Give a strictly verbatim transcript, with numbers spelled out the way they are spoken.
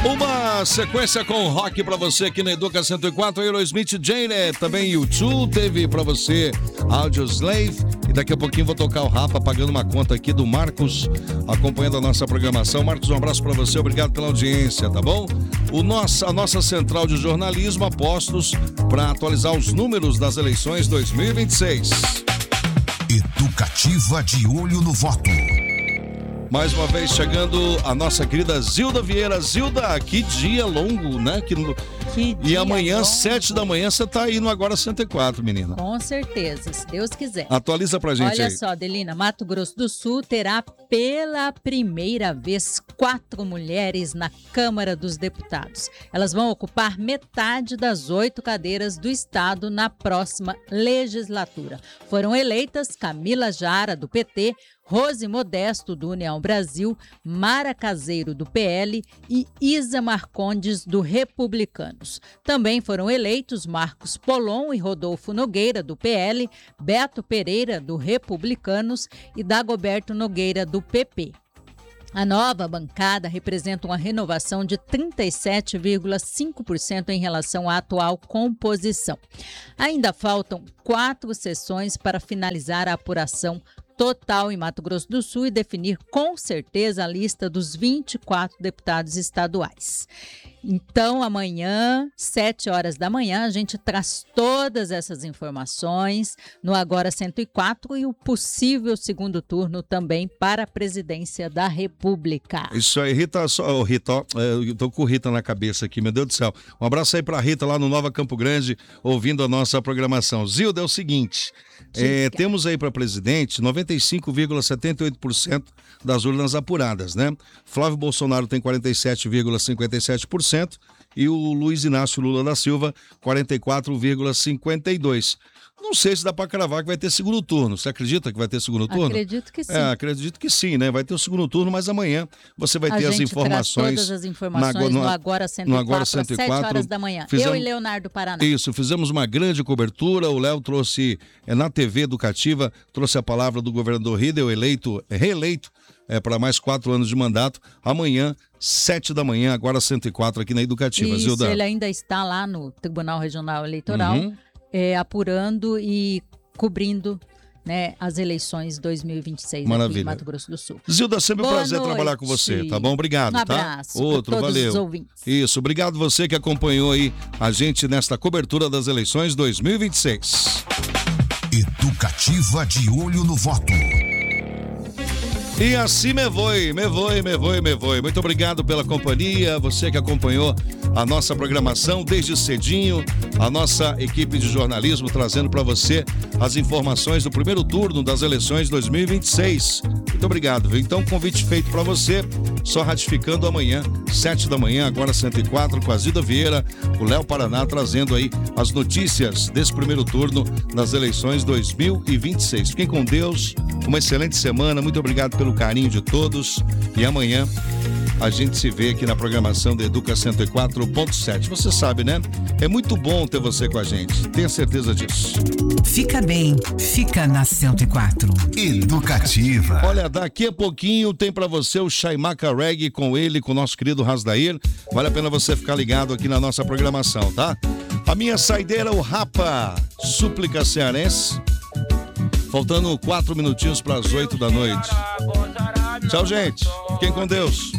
Uma sequência com rock pra você aqui na Educa cento e quatro, Aerosmith, Jane, também U dois, teve pra você Audioslave, e daqui a pouquinho vou tocar o Rafa pagando uma conta aqui do Marcos, acompanhando a nossa programação. Marcos, um abraço pra você, obrigado pela audiência, tá bom? O nosso, a nossa central de jornalismo a postos pra atualizar os números das eleições dois mil e vinte e seis. Educativa de Olho no Voto. Mais uma vez chegando a nossa querida Zilda Vieira. Zilda, que dia longo, né? Que... Que e amanhã, longo. sete da manhã, você tá aí no Agora cento e quatro, menina. Com certeza, se Deus quiser. Atualiza pra gente. Olha aí. só, Delina, Mato Grosso do Sul terá pela primeira vez quatro mulheres na Câmara dos Deputados. Elas vão ocupar metade das oito cadeiras do estado na próxima legislatura. Foram eleitas Camila Jara, do P T, Rose Modesto, do União Brasil, Mara Caseiro, do P L e Isa Marcondes, do Republicanos. Também foram eleitos Marcos Polon e Rodolfo Nogueira, do P L, Beto Pereira, do Republicanos e Dagoberto Nogueira, do P P. A nova bancada representa uma renovação de trinta e sete vírgula cinco por cento em relação à atual composição. Ainda faltam quatro sessões para finalizar a apuração total em Mato Grosso do Sul e definir com certeza a lista dos vinte e quatro deputados estaduais. Então, amanhã, sete horas da manhã, a gente traz todas essas informações no Agora cento e quatro e o possível segundo turno também para a presidência da República. Isso aí, Rita, só, oh, Rita, ó, eu tô com Rita na cabeça aqui, meu Deus do céu. Um abraço aí pra Rita lá no Nova Campo Grande, ouvindo a nossa programação. Zilda, é o seguinte, é, temos aí para presidente noventa e cinco vírgula setenta e oito por cento das urnas apuradas, né? Flávio Bolsonaro tem quarenta e sete vírgula cinquenta e sete por cento e o Luiz Inácio Lula da Silva quarenta e quatro vírgula cinquenta e dois por cento. Não sei se dá para cravar que vai ter segundo turno. Você acredita que vai ter segundo turno? Acredito que sim. É, acredito que sim, né? Vai ter o segundo turno, mas amanhã você vai a ter gente as informações. Traz todas as informações na, no, no Agora cento e quatro, no Agora cento e quatro, às sete horas da manhã. Fizemos, Eu e Leonardo Paraná. Isso, fizemos uma grande cobertura. O Léo trouxe, é, na T V Educativa, trouxe a palavra do governador Riedel, eleito, reeleito, é, para mais quatro anos de mandato. Amanhã, sete da manhã, Agora cento e quatro, aqui na Educativa. Isso, Zilda. Ele ainda está lá no Tribunal Regional Eleitoral, Uhum. é, apurando e cobrindo, né, as eleições dois mil e vinte e seis aqui em Mato Grosso do Sul. Zilda, sempre um Boa prazer noite. trabalhar com você, tá bom? Obrigado, um abraço tá? Outro, para todos valeu. os ouvintes. Isso, obrigado você que acompanhou aí a gente nesta cobertura das eleições dois mil e vinte e seis. Educativa de Olho no Voto. E assim me voe, me voe, me voe, me voe. Muito obrigado pela companhia, você que acompanhou a nossa programação desde cedinho, a nossa equipe de jornalismo trazendo para você as informações do primeiro turno das eleições dois mil e vinte e seis. Muito obrigado, viu? Então, convite feito para você, só ratificando amanhã, sete da manhã, Agora cento e quatro, com a Zilda Vieira, o Léo Paraná, trazendo aí as notícias desse primeiro turno das eleições dois mil e vinte e seis. Fiquem com Deus, uma excelente semana, muito obrigado pelo carinho de todos e amanhã a gente se vê aqui na programação da Educa cento e quatro ponto sete. Você sabe, né? É muito bom ter você com a gente. Tenha certeza disso. Fica bem, fica na cento e quatro. Educativa. Olha, daqui a pouquinho tem pra você o Chaimaca Reggae com ele, com o nosso querido Rasdair. Vale a pena você ficar ligado aqui na nossa programação, tá? A minha saideira, o Rapa, Súplica Cearense. Faltando quatro minutinhos para as oito da noite. Tchau, gente. Fiquem com Deus.